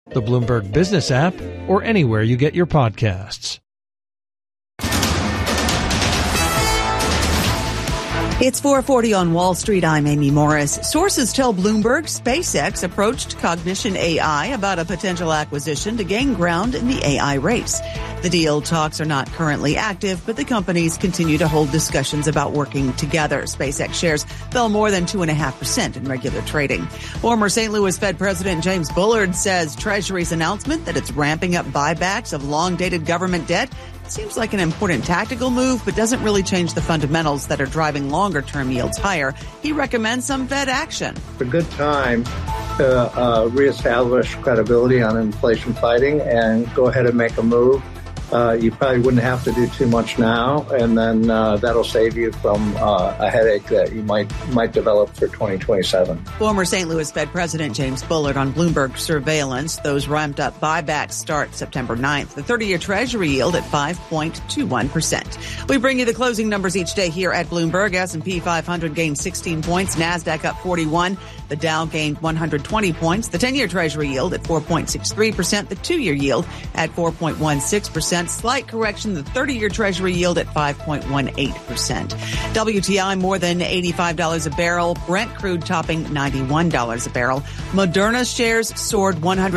the Bloomberg Business app, or anywhere you get your podcasts. It's 4:40 on Wall Street. I'm Amy Morris. Sources tell Bloomberg SpaceX approached Cognition AI about a potential acquisition to gain ground in the AI race. The deal talks are not currently active, but the companies continue to hold discussions about working together. SpaceX shares fell more than 2.5% in regular trading. Former St. Louis Fed President James Bullard says Treasury's announcement that it's ramping up buybacks of long-dated government debt seems like an important tactical move, but doesn't really change the fundamentals that are driving longer-term yields higher. He recommends some Fed action. It's a good time to reestablish credibility on inflation fighting and go ahead and make a move. You probably wouldn't have to do too much now, and then that'll save you from a headache that you might develop for 2027. Former St. Louis Fed President James Bullard on Bloomberg Surveillance. Those ramped-up buybacks start September 9th. The 30-year Treasury yield at 5.21%. We bring you the closing numbers each day here at Bloomberg. S&P 500 gained 16 points. NASDAQ up 41. The Dow gained 120 points. The 10-year Treasury yield at 4.63%. The 2-year yield at 4.16%. Slight correction, the 30-year Treasury yield at 5.18%. WTI more than $85 a barrel. Brent crude topping $91 a barrel. Moderna shares soared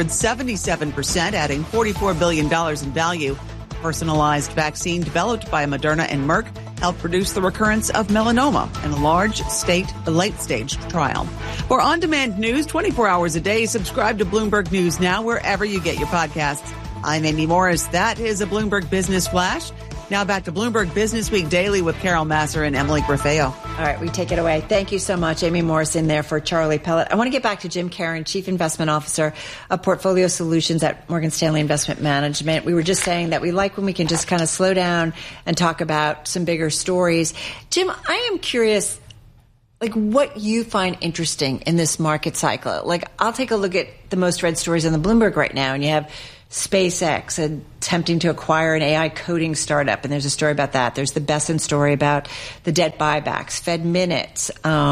177%, adding $44 billion in value. Personalized vaccine developed by Moderna and Merck helped reduce the recurrence of melanoma in a late-stage trial. For on-demand news 24 hours a day, subscribe to Bloomberg News Now wherever you get your podcasts. I'm Amy Morris. That is a Bloomberg Business Flash. Now back to Bloomberg Business Week Daily with Carol Massar and Emily Griffeo. All right, we take it away. Thank you so much, Amy Morris, in there for Charlie Pellet. I want to get back to Jim Caron, Chief Investment Officer of Portfolio Solutions at Morgan Stanley Investment Management. We were just saying that we like when we can just kind of slow down and talk about some bigger stories. Jim, I am curious, what you find interesting in this market cycle. I'll take a look at the most read stories on the Bloomberg right now, and you have SpaceX attempting to acquire an AI coding startup, and there's a story about that. There's the Besson story about the debt buybacks, Fed minutes,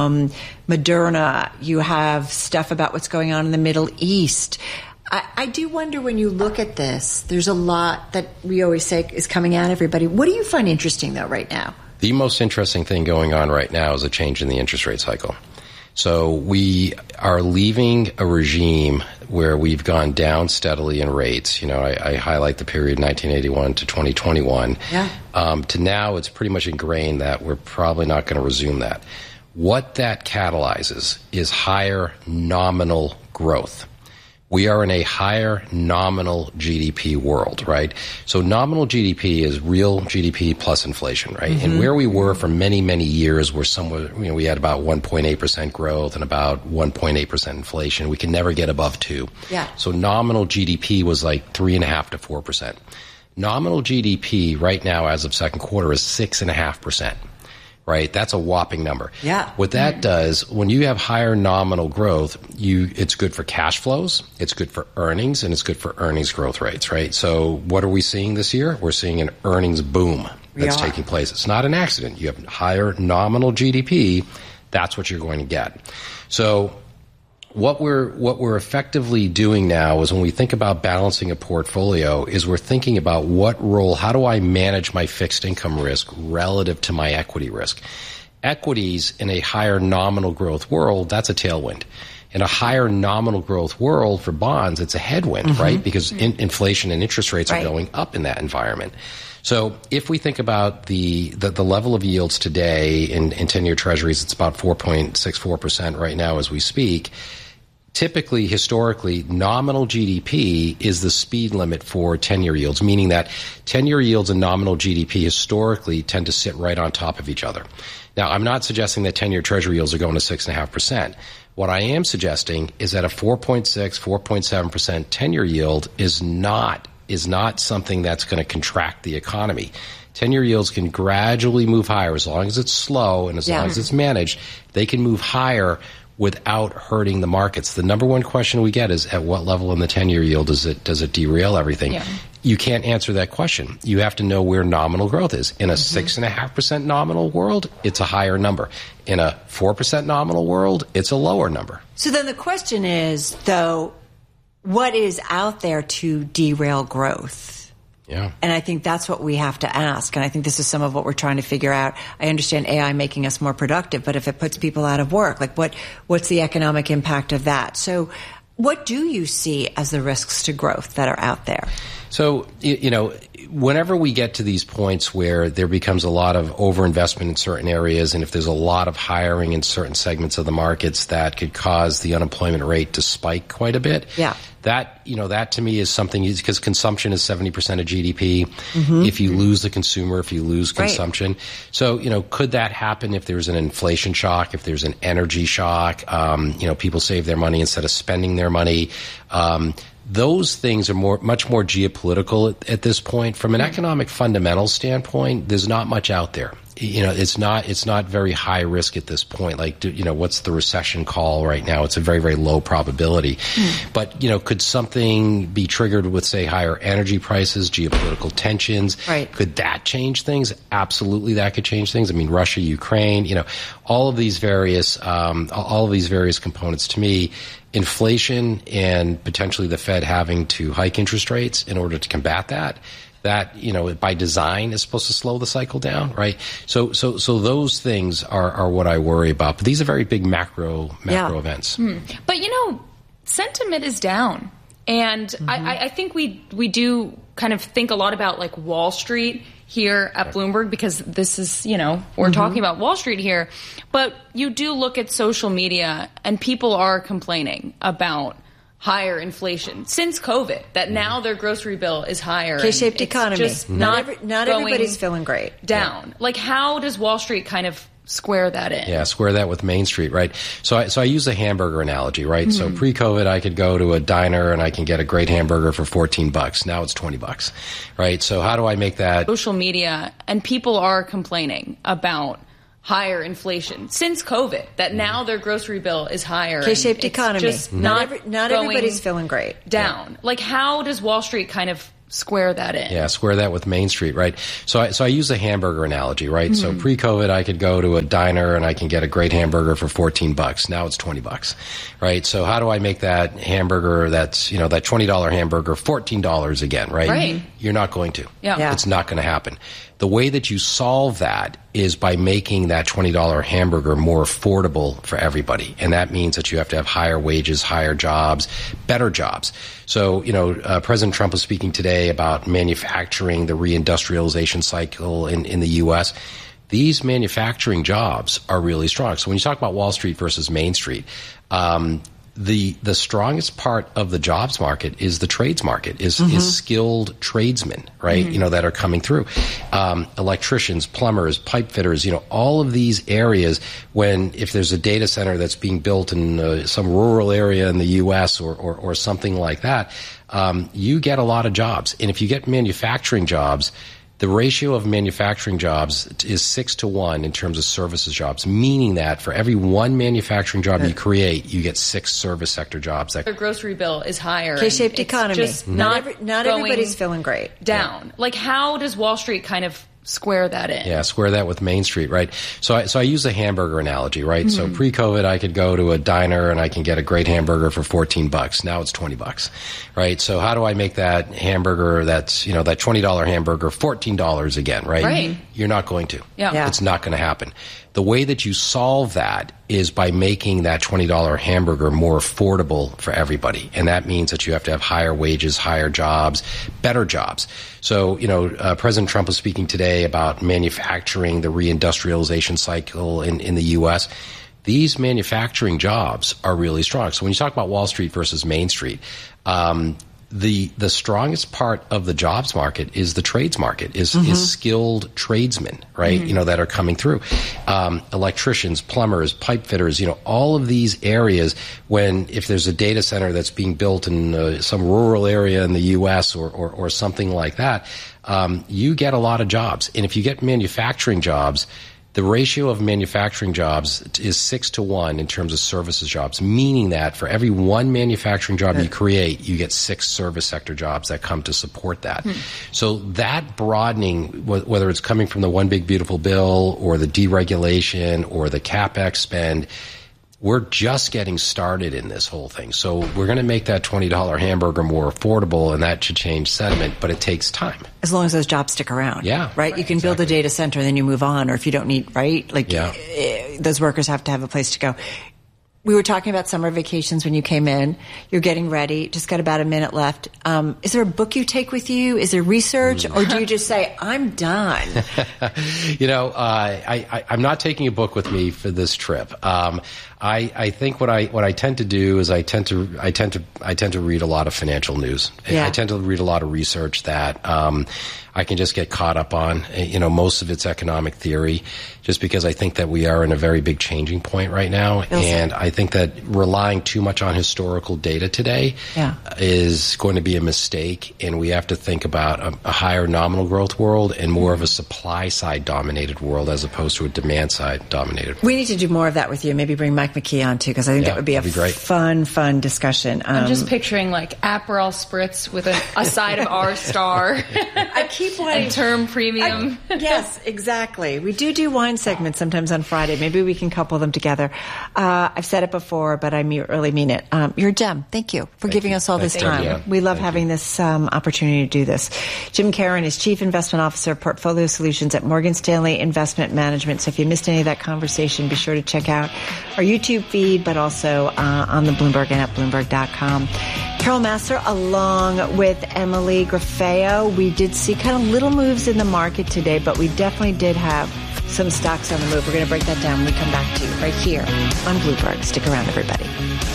Moderna. You have stuff about what's going on in the Middle East. I do wonder, when you look at this, there's a lot that we always say is coming at everybody. What do you find interesting, though, right now? The most interesting thing going on right now is a change in the interest rate cycle. So we are leaving a regime where we've gone down steadily in rates. I highlight the period 1981 to 2021. Yeah. To now, it's pretty much ingrained that we're probably not going to resume that. What that catalyzes is higher nominal growth. We are in a higher nominal GDP world, right? So nominal GDP is real GDP plus inflation, right? Mm-hmm. And where we were for many, many years were somewhere, we had about 1.8% growth and about 1.8% inflation. We can never get above 2. Yeah. So nominal GDP was like 3.5% to 4%. Nominal GDP right now, as of second quarter, is 6.5%. Right? That's a whopping number. Yeah. What that does, when you have higher nominal growth, it's good for cash flows, it's good for earnings, and it's good for earnings growth rates, right? So what are we seeing this year? We're seeing an earnings boom that's taking place. It's not an accident. You have higher nominal GDP, that's what you're going to get. So what we're effectively doing now is, when we think about balancing a portfolio, is we're thinking about how do I manage my fixed income risk relative to my equity risk? Equities in a higher nominal growth world, that's a tailwind. In a higher nominal growth world for bonds, it's a headwind, right? Because inflation and interest rates are going up in that environment. So if we think about the level of yields today in 10-year treasuries, it's about 4.64% right now as we speak. Typically, historically, nominal GDP is the speed limit for 10-year yields, meaning that 10-year yields and nominal GDP historically tend to sit right on top of each other. Now, I'm not suggesting that 10-year treasury yields are going to 6.5%. What I am suggesting is that a 4.6, 4.7% 10-year yield is not something that's going to contract the economy. 10-year yields can gradually move higher as long as it's slow and as long as it's managed. They can move higher without hurting the markets. The number one question we get is, at what level in the 10-year yield does it derail everything? Yeah. You can't answer that question. You have to know where nominal growth is. In a 6.5% nominal world, it's a higher number. In a 4% nominal world, it's a lower number. So then the question is, though, what is out there to derail growth? Yeah. And I think that's what we have to ask. And I think this is some of what we're trying to figure out. I understand AI making us more productive, but if it puts people out of work, like what's the economic impact of that? So what do you see as the risks to growth that are out there? So, whenever we get to these points where there becomes a lot of overinvestment in certain areas, and if there's a lot of hiring in certain segments of the markets that could cause the unemployment rate to spike quite a bit, that to me is something, because consumption is 70% of GDP. Mm-hmm. If you lose the consumer, if you lose consumption. Right. So, could that happen if there's an inflation shock, if there's an energy shock, people save their money instead of spending their money. Those things are much more geopolitical at this point. From an economic fundamental standpoint, there's not much out there. It's not very high risk at this point. Like, what's the recession call right now? It's a very, very low probability. But, could something be triggered with, say, higher energy prices, geopolitical tensions? Right. Could that change things? Absolutely, that could change things. I mean, Russia, Ukraine, all of these various components, to me, inflation and potentially the Fed having to hike interest rates in order to combat that by design is supposed to slow the cycle down, right? So those things are what I worry about. But these are very big macro events. But sentiment is down. And I think we do kind of think a lot about like Wall Street here at Bloomberg, because this is, we're talking about Wall Street here. But you do look at social media and people are complaining about higher inflation since COVID, that now their grocery bill is higher. K-shaped economy. Just not everybody's feeling great. Down. Yeah. Like, how does Wall Street kind of square that in? Yeah, square that with Main Street, right? So I use the hamburger analogy, right? Mm-hmm. So pre-COVID, I could go to a diner and I can get a great hamburger for $14. Now it's $20, right? So how do I make that? Social media and people are complaining about higher inflation since COVID, that now their grocery bill is higher. K-shaped economy. Just not everybody's feeling great. Down. Like, how does Wall Street kind of square that in? Yeah, square that with Main Street, right? So I use the hamburger analogy, right? So pre-COVID, I could go to a diner and I can get a great hamburger for $14. Now it's $20, right? So how do I make that hamburger, that $20 hamburger, $14 again, right? Right. You're not going to. Yeah. It's not going to happen. The way that you solve that is by making that $20 hamburger more affordable for everybody. And that means that you have to have higher wages, higher jobs, better jobs. So, President Trump was speaking today about manufacturing, the reindustrialization cycle in the U.S. These manufacturing jobs are really strong. So when you talk about Wall Street versus Main Street, the strongest part of the jobs market is the trades market, is skilled tradesmen, right? That are coming through. Electricians, plumbers, pipe fitters, all of these areas, if there's a data center that's being built in some rural area in the U.S. or something like that, you get a lot of jobs. And if you get manufacturing jobs, the ratio of manufacturing jobs is 6-to-1 in terms of services jobs, meaning that for every one manufacturing job you create, you get 6 service sector jobs. Their grocery bill is higher. K-shaped economy. Just not everybody's feeling great. Down. Yeah. Like, how does Wall Street kind of square that in? Yeah, square that with Main Street, right? So I use the hamburger analogy, right? So pre-COVID, I could go to a diner and I can get a great hamburger for $14. Now it's $20, right? So how do I make that hamburger, that $20 hamburger, $14 again, right? Right. You're not going to. Yeah. It's not going to happen. The way that you solve that is by making that $20 hamburger more affordable for everybody. And that means that you have to have higher wages, higher jobs, better jobs. So, President Trump was speaking today about manufacturing, the reindustrialization cycle in the U.S. These manufacturing jobs are really strong. So when you talk about Wall Street versus Main Street, the strongest part of the jobs market is the trades market, is skilled tradesmen, right? That are coming through. Electricians, plumbers, pipe fitters, all of these areas, if there's a data center that's being built in some rural area in the U.S. or something like that, you get a lot of jobs. And if you get manufacturing jobs, the ratio of manufacturing jobs is 6-to-1 in terms of services jobs, meaning that for every one manufacturing job you create, you get 6 service sector jobs that come to support that. So that broadening, whether it's coming from the One Big Beautiful Bill or the deregulation or the CapEx spend, we're just getting started in this whole thing. So we're going to make that $20 hamburger more affordable, and that should change sentiment, but it takes time. As long as those jobs stick around. Yeah. Right? You can build a data center and then you move on, or if you don't need, right? Like, those workers have to have a place to go. We were talking about summer vacations when you came in. You're getting ready. Just got about a minute left. Is there a book you take with you? Is there research? Or do you just say, I'm done? I'm not taking a book with me for this trip. I think what I tend to do is I tend to read a lot of financial news. Yeah. I tend to read a lot of research that I can just get caught up on. Most of it's economic theory, just because I think that we are in a very big changing point right now. And I think that relying too much on historical data today is going to be a mistake, and we have to think about a higher nominal growth world and more of a supply side dominated world as opposed to a demand side dominated world. We need to do more of that with you. Maybe bring Mike McKee on too, because I think that would be a fun discussion. I'm just picturing like Aperol Spritz with a side of R-Star. I keep wanting and term premium. Yes, exactly. We do wine segments sometimes on Friday. Maybe we can couple them together. I've said it before, but I really mean it. You're a gem. Thank you for giving us all this time. You. We love having this opportunity to do this. Jim Caron is Chief Investment Officer of Portfolio Solutions at Morgan Stanley Investment Management. So if you missed any of that conversation, be sure to check out our YouTube feed, but also on the Bloomberg and at Bloomberg.com. Carol Massar along with Emily Grafeo. We did see kind of little moves in the market today, but we definitely did have some stocks on the move. We're going to break that down when we come back to you right here on Bloomberg. Stick around, everybody.